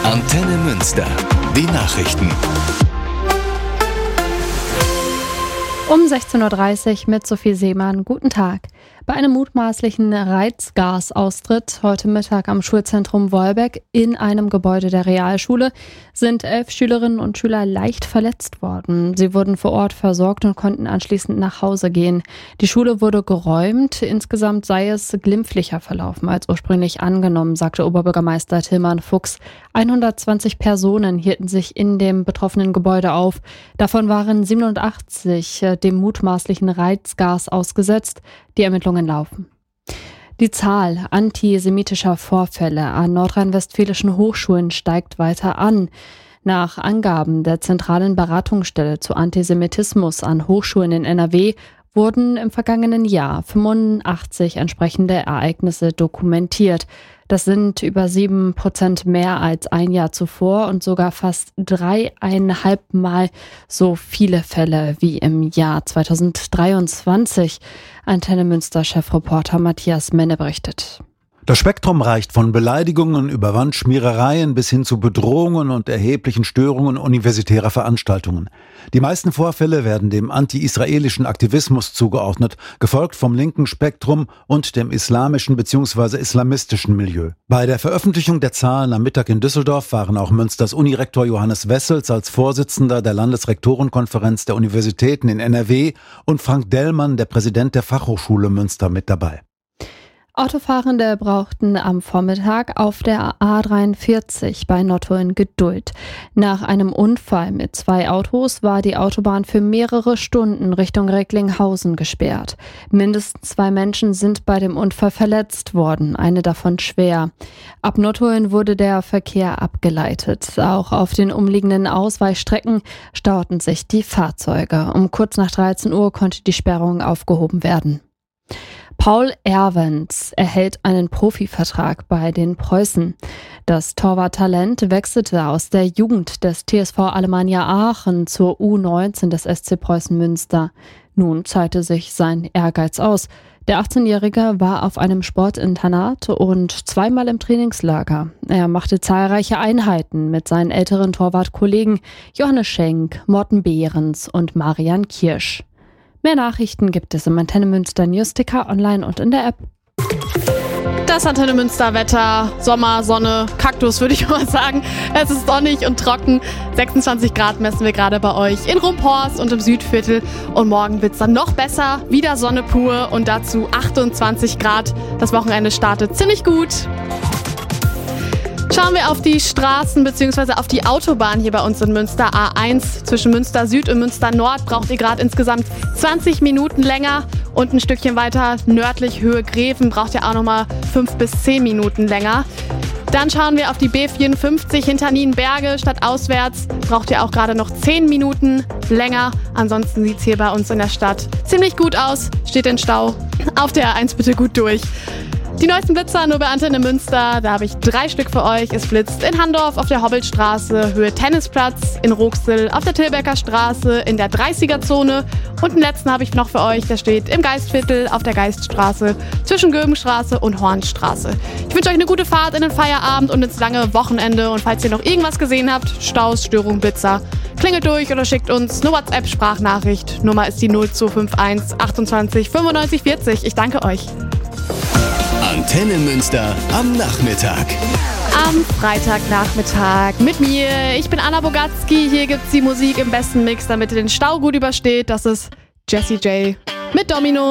Antenne Münster. Die Nachrichten. Um 16.30 Uhr mit Sophie Seemann. Guten Tag. Bei einem mutmaßlichen Reizgasaustritt heute Mittag am Schulzentrum Wolbeck in einem Gebäude der Realschule sind 11 Schülerinnen und Schüler leicht verletzt worden. Sie wurden vor Ort versorgt und konnten anschließend nach Hause gehen. Die Schule wurde geräumt. Insgesamt sei es glimpflicher verlaufen als ursprünglich angenommen, sagte Oberbürgermeister Tilman Fuchs. 120 Personen hielten sich in dem betroffenen Gebäude auf. Davon waren 87 dem mutmaßlichen Reizgas ausgesetzt. Die Ermittlungen laufen. Die Zahl antisemitischer Vorfälle an nordrhein-westfälischen Hochschulen steigt weiter an. Nach Angaben der zentralen Beratungsstelle zu Antisemitismus an Hochschulen in NRW wurden im vergangenen Jahr 85 entsprechende Ereignisse dokumentiert. Das sind über 7% mehr als ein Jahr zuvor und sogar fast 3,5 Mal so viele Fälle wie im Jahr 2023. Antenne Münster-Chefreporter Matthias Menne berichtet. Das Spektrum reicht von Beleidigungen über Wandschmierereien bis hin zu Bedrohungen und erheblichen Störungen universitärer Veranstaltungen. Die meisten Vorfälle werden dem anti-israelischen Aktivismus zugeordnet, gefolgt vom linken Spektrum und dem islamischen bzw. islamistischen Milieu. Bei der Veröffentlichung der Zahlen am Mittag in Düsseldorf waren auch Münsters Unirektor Johannes Wessels als Vorsitzender der Landesrektorenkonferenz der Universitäten in NRW und Frank Dellmann, der Präsident der Fachhochschule Münster, mit dabei. Autofahrende brauchten am Vormittag auf der A43 bei Nottuln Geduld. Nach einem Unfall mit 2 Autos war die Autobahn für mehrere Stunden Richtung Recklinghausen gesperrt. Mindestens 2 Menschen sind bei dem Unfall verletzt worden, eine davon schwer. Ab Nottuln wurde der Verkehr abgeleitet. Auch auf den umliegenden Ausweichstrecken stauten sich die Fahrzeuge. Um kurz nach 13 Uhr konnte die Sperrung aufgehoben werden. Paul Erwens erhält einen Profivertrag bei den Preußen. Das Torwarttalent wechselte aus der Jugend des TSV Alemannia Aachen zur U19 des SC Preußen Münster. Nun zahlte sich sein Ehrgeiz aus. Der 18-Jährige war auf einem Sportinternat und 2-mal im Trainingslager. Er machte zahlreiche Einheiten mit seinen älteren Torwartkollegen Johannes Schenk, Morten Behrens und Marian Kirsch. Mehr Nachrichten gibt es im Antenne Münster Newsticker online und in der App. Das Antenne Münster Wetter, Sommer, Sonne, Kaktus würde ich mal sagen. Es ist sonnig und trocken. 26 Grad messen wir gerade bei euch in Rumphorst und im Südviertel. Und morgen wird es dann noch besser. Wieder Sonne pur und dazu 28 Grad. Das Wochenende startet ziemlich gut. Schauen wir auf die Straßen bzw. auf die Autobahn hier bei uns in Münster. A1 zwischen Münster Süd und Münster Nord braucht ihr gerade insgesamt 20 Minuten länger. Und ein Stückchen weiter nördlich Höhe Greven braucht ihr auch nochmal 5 bis 10 Minuten länger. Dann schauen wir auf die B54 hinter Nienberge stadtauswärts. Braucht ihr auch gerade noch 10 Minuten länger. Ansonsten sieht es hier bei uns in der Stadt ziemlich gut aus. Steht in Stau. Auf der A1 bitte gut durch. Die neuesten Blitzer nur bei Antenne Münster, da habe ich 3 Stück für euch. Es blitzt in Handorf auf der Hobbelstraße, Höhe Tennisplatz, in Ruxel auf der Tilbecker Straße, in der 30er-Zone und den letzten habe ich noch für euch, der steht im Geistviertel auf der Geiststraße zwischen Göbenstraße und Hornstraße. Ich wünsche euch eine gute Fahrt in den Feierabend und ins lange Wochenende und falls ihr noch irgendwas gesehen habt, Staus, Störung, Blitzer, klingelt durch oder schickt uns eine WhatsApp-Sprachnachricht. Nummer ist die 0251 28 95 40. Ich danke euch. Antenne Münster am Nachmittag. Am Freitagnachmittag mit mir. Ich bin Anna Bogatzki. Hier gibt's die Musik im besten Mix, damit ihr den Stau gut übersteht. Das ist Jessie J mit Domino.